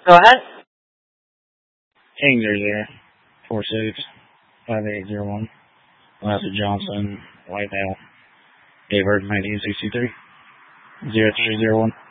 Go ahead. King 00465801. Last Johnson, White Male. Date birth 1963. 0301.